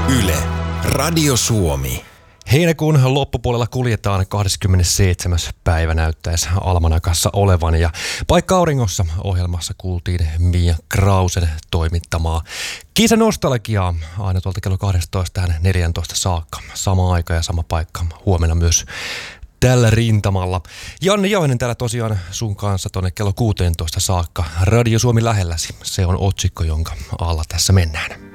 Yle, Radio Suomi. Heinäkuun loppupuolella kuljetaan 27. päivä näyttäisi almanakassa olevan ja Paikka auringossa ohjelmassa kuultiin Mia Krausen toimittamaa Kisa-nostalgiaa aina tuolta kello 12 tähän 14 saakka. Sama aika ja sama paikka huomenna myös tällä rintamalla. Janne Jauhinen täällä tosiaan sun kanssa tonne kello 16 saakka. Radio Suomi lähelläsi, se on otsikko, jonka alla tässä mennään.